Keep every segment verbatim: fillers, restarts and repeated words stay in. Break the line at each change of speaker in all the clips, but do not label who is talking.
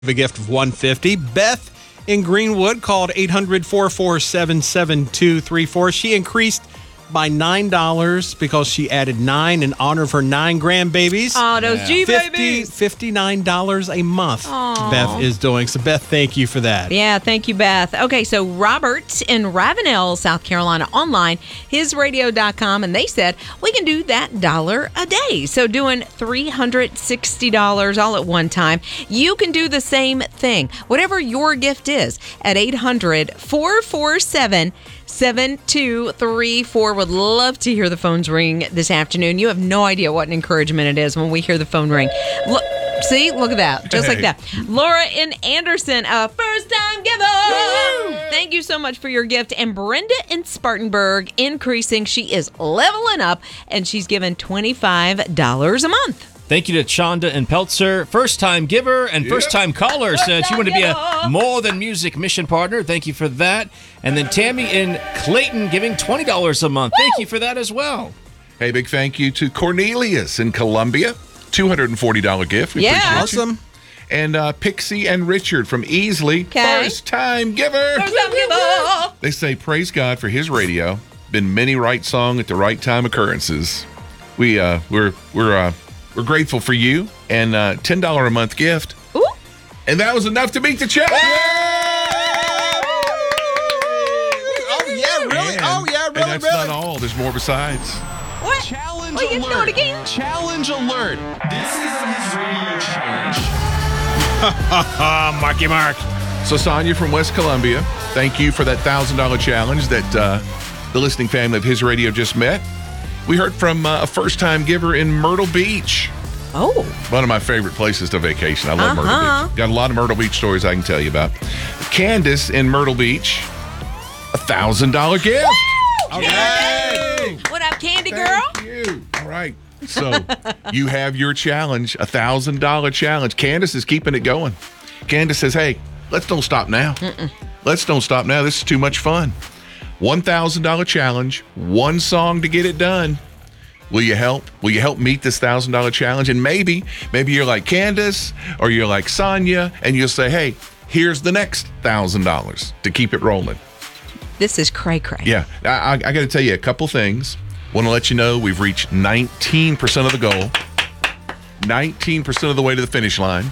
a gift of one hundred fifty dollars. Beth in Greenwood called eight hundred, four four seven, seven two three four. She increased by nine dollars because she added nine in honor of her nine grandbabies.
Oh, those yeah. G-babies.
fifty-nine dollars a month
Aww.
Beth is doing. So, Beth, thank you for that.
Yeah, thank you, Beth. Okay, so Robert in Ravenel, South Carolina, online, his radio dot com, and they said, we can do that dollar a day. So doing three hundred sixty dollars all at one time. You can do the same thing, whatever your gift is, at eight hundred, four four seven, seven two three four. Would love to hear the phones ring this afternoon. You have no idea what an encouragement it is when we hear the phone ring. Look, see, look at that, just hey. like that. Laura in Anderson, a first-time giver. Woo! Thank you so much for your gift. And Brenda in Spartanburg, increasing. She is leveling up, and she's given twenty-five dollars a month.
Thank you to Chonda and Peltzer, first-time giver and first-time caller. Said she wanted to be a More Than Music mission partner. Thank you for that. And then Tammy in Clayton giving twenty dollars a month. Woo! Thank you for that as well.
Hey, big thank you to Cornelius in Columbia. two hundred forty dollars gift. We
yeah.
Awesome. You. And uh, Pixie and Richard from Easley.
Okay.
First-time giver.
First-time giver.
They say, praise God for his radio. Been many right song at the right time occurrences. We, uh, we're, we're, uh, We're grateful for you, and uh, ten dollars a month gift.
Ooh.
And that was enough to beat the check.
Oh, yeah, really?
And,
oh, yeah, really,
And that's
really?
not all. There's more besides.
What?
Challenge
oh, you
alert.
know it again?
Challenge alert. This is his radio challenge.
Marky Mark.
So, Sonia from West Columbia, thank you for that one thousand dollars challenge that uh, the listening family of His Radio just met. We heard from uh, a first-time giver in Myrtle Beach.
Oh.
One of my favorite places to vacation. I love
uh-huh.
Myrtle Beach. Got a lot of Myrtle Beach stories I can tell you about. Candace in Myrtle Beach, a one thousand dollars gift.
Woo!
Okay.
What up, Candy Girl?
Thank you. All right. So you have your challenge, a one thousand dollars challenge. Candace is keeping it going. Candace says, hey, let's don't stop now. Mm-mm. Let's don't stop now. This is too much fun. one thousand dollars challenge, one song to get it done. Will you help? Will you help meet this one thousand dollars challenge? And maybe, maybe you're like Candace or you're like Sonia, and you'll say, hey, here's the next one thousand dollars to keep it rolling.
This is cray-cray.
Yeah. I, I, I got to tell you a couple things. Want to let you know we've reached nineteen percent of the goal, nineteen percent of the way to the finish line.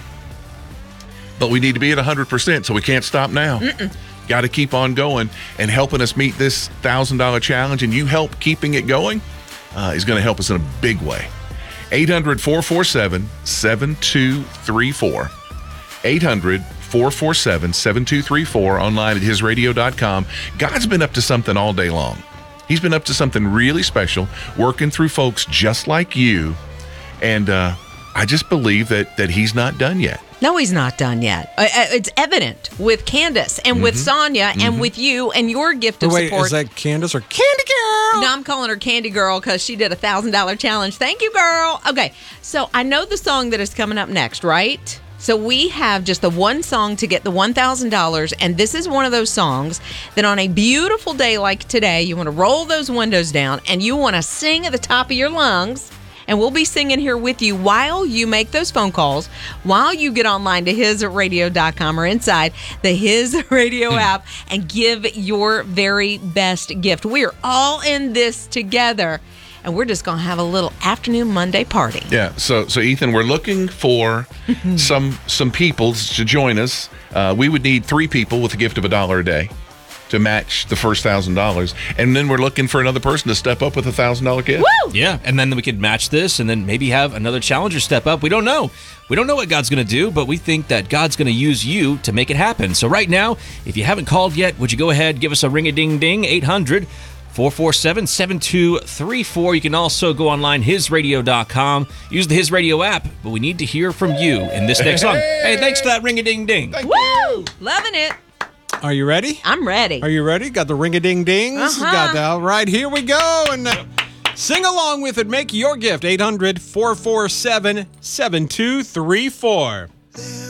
But we need to be at one hundred percent, so we can't stop now. Mm-mm. Got to keep on going, and helping us meet this one thousand dollars challenge, and you help keeping it going uh, is going to help us in a big way. eight hundred, four four seven, seven two three four. eight hundred, four four seven, seven two three four, online at his radio dot com. God's been up to something all day long. He's been up to something really special, working through folks just like you, and uh, I just believe that that he's not done yet.
No, he's not done yet. Uh, it's evident with Candace and mm-hmm. with Sonia mm-hmm. and with you and your gift of
Wait,
support.
Is that Candace or Candy Girl?
No, I'm calling her Candy Girl because she did a one thousand dollars challenge. Thank you, girl. Okay, so I know the song that is coming up next, right? So we have just the one song to get the one thousand dollars, and this is one of those songs that on a beautiful day like today, you want to roll those windows down and you want to sing at the top of your lungs. And we'll be singing here with you while you make those phone calls, while you get online to his radio dot com or inside the His Radio app and give your very best gift. We're all in this together, and we're just going to have a little afternoon Monday party.
Yeah, so so Ethan, we're looking for some some people to join us. Uh, we would need three people with a gift of a dollar a day to match the first one thousand dollars. And then we're looking for another person to step up with a one thousand dollars gift.
Woo!
Yeah, and then we could match this and then maybe have another challenger step up. We don't know. We don't know what God's going to do, but we think that God's going to use you to make it happen. So right now, if you haven't called yet, would you go ahead, give us a ring-a-ding-ding, eight hundred, four four seven, seven two three four. You can also go online, his radio dot com. Use the His Radio app, but we need to hear from you in this next song. Hey, thanks for that ring-a-ding-ding.
Thank
Woo!
you.
Loving it.
Are you ready?
I'm ready.
Are you ready? Got the ring-a-ding-dings?
Uh-huh.
Got that. All right, here we go. And uh, sing along with it. Make your gift. eight hundred, four four seven, seven two three four.